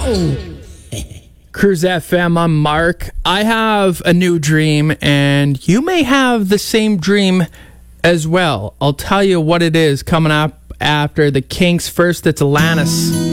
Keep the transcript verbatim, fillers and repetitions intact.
Cruise F M, I'm Mark. I have a new dream, and you may have the same dream as well. I'll tell you what it is coming up after the Kinks. First, it's Alanis.